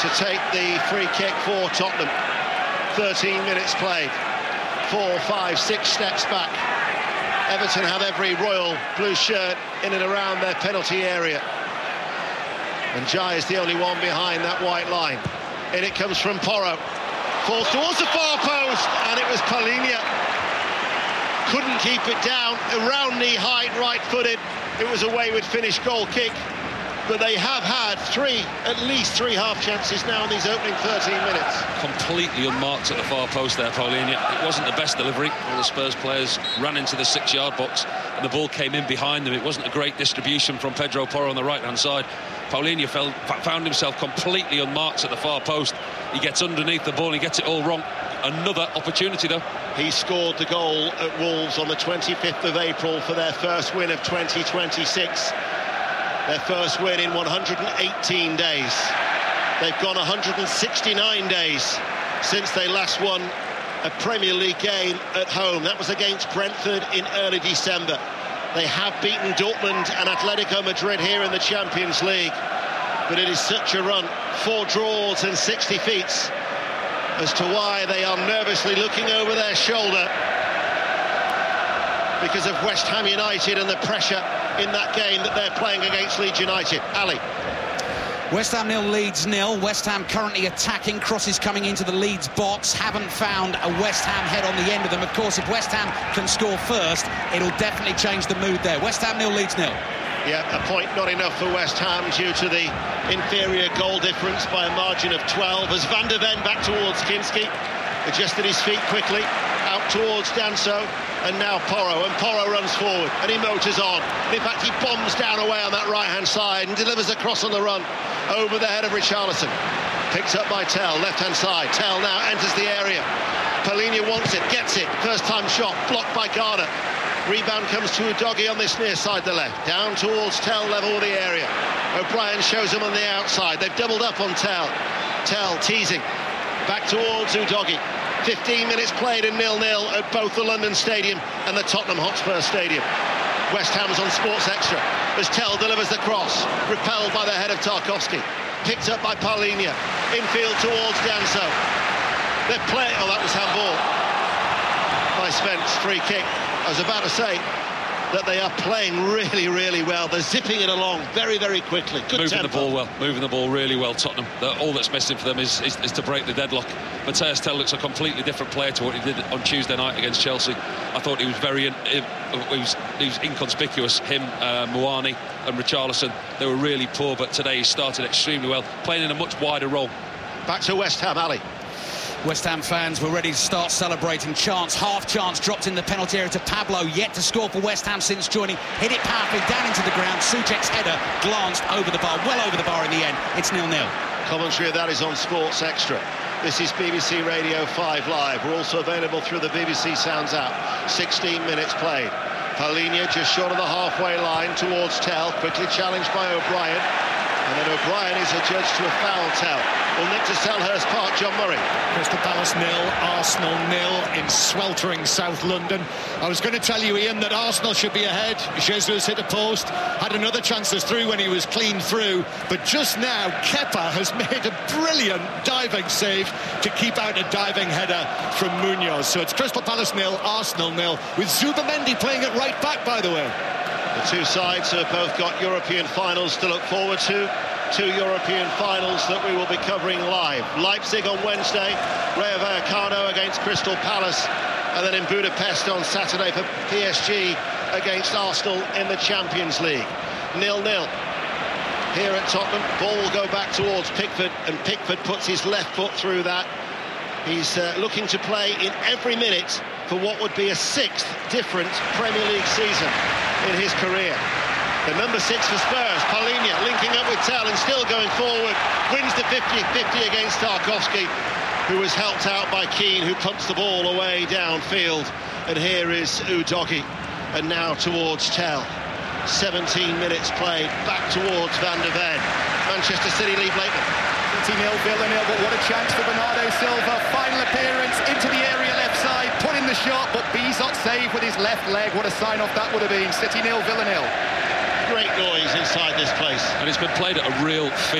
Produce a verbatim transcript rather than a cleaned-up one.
to take the free kick for Tottenham. thirteen minutes played. Four, five, six steps back. Everton have every royal blue shirt in and around their penalty area. And Jai is the only one behind that white line. In it comes from Porro. Falls towards the far post, and it was Palhinha. Couldn't keep it down. Around knee height, right-footed. It was a wayward finish goal kick. But they have had three, at least three half chances now in these opening thirteen minutes. Completely unmarked at the far post there, Palhinha. It wasn't the best delivery. All the Spurs players ran into the six-yard box, and the ball came in behind them. It wasn't a great distribution from Pedro Porro on the right-hand side. Palhinha fell, found himself completely unmarked at the far post. He gets underneath the ball and he gets it all wrong. Another opportunity, though. He scored the goal at Wolves on the twenty-fifth of April for their first win of twenty twenty-six. Their first win in one hundred eighteen days. They've gone one hundred sixty-nine days since they last won a Premier League game at home. That was against Brentford in early December. They have beaten Dortmund and Atletico Madrid here in the Champions League. But it is such a run. Four draws and six defeats as to why they are nervously looking over their shoulder because of West Ham United and the pressure in that game that they're playing against Leeds United. Ali. West Ham nil, Leeds nil. West Ham currently attacking. Crosses coming into the Leeds box. Haven't found a West Ham head on the end of them. Of course, if West Ham can score first, it'll definitely change the mood there. West Ham nil, Leeds nil. Yeah, a point not enough for West Ham due to the inferior goal difference by a margin of twelve. As Van de Ven back towards Kinski, adjusted his feet quickly, out towards Danso, and now Porro, and Porro runs forward, and he motors on. In fact, he bombs down away on that right-hand side and delivers a cross on the run over the head of Richarlison. Picked up by Tell, left-hand side. Tell now enters the area. Palhinha wants it, gets it. First-time shot, blocked by Garner. Rebound comes to Udogie on this near side, the left. Down towards Tell, level with the area. O'Brien shows him on the outside. They've doubled up on Tell. Tell teasing. Back towards Udogie. fifteen minutes played in nil nil at both the London Stadium and the Tottenham Hotspur Stadium. West Ham's on Sports Extra as Tell delivers the cross. Repelled by the head of Tarkowski. Picked up by Palhinha. Infield towards Danso. They're playing... Oh, that was handball by Spence. Free kick. I was about to say that they are playing really, really well. They're zipping it along very, very quickly. Good moving tempo. the ball well, moving the ball really well, Tottenham. The, all that's missing for them is, is, is to break the deadlock. Matthias Tell looks a completely different player to what he did on Tuesday night against Chelsea. I thought he was very in, he was, he was inconspicuous. Him, uh, Muani and Richarlison, they were really poor, but today he started extremely well, playing in a much wider role. Back to West Ham, Ali. West Ham fans were ready to start celebrating. Chance, half chance, dropped in the penalty area to Pablo, yet to score for West Ham since joining. Hit it powerfully down into the ground. Souček's header glanced over the bar, well over the bar in the end. It's nil nil. Commentary of that is on Sports Extra. This is B B C Radio five Live. We're also available through the B B C Sounds app. sixteen minutes played. Palhinha just short of the halfway line towards Tell, quickly challenged by O'Brien. And then O'Brien is adjudged to a foul. Tell will nick to Selhurst Park. John Murray. Crystal Palace nil, Arsenal nil in sweltering South London. I was going to tell you, Ian, that Arsenal should be ahead. Jesus hit a post, had another chance as through when he was clean through, but just now Kepa has made a brilliant diving save to keep out a diving header from Munoz. So it's Crystal Palace nil, Arsenal nil, with Zubamendi playing at right back, by the way. The two sides have both got European finals to look forward to. Two European finals that we will be covering live. Leipzig on Wednesday, Rayo Vallecano against Crystal Palace, and then in Budapest on Saturday for P S G against Arsenal in the Champions League. nil nil here at Tottenham. Ball will go back towards Pickford, and Pickford puts his left foot through that. He's uh, looking to play in every minute for what would be a sixth different Premier League season in his career. The number six for Spurs, Palhinha, linking up with Tell and still going forward, wins the fifty fifty against Tarkowski, who was helped out by Keane, who punts the ball away downfield. And here is Udogie, and now towards Tell. seventeen minutes played, back towards Van de Ven. Manchester City lead Blakeman. City nil, Villa nil, but what a chance for Bernardo Silva. Final appearance into the area left side, put in the shot, but Bizot saved with his left leg. What a sign-off that would have been. City nil, Villa nil. Great noise inside this place. And it's been played at a real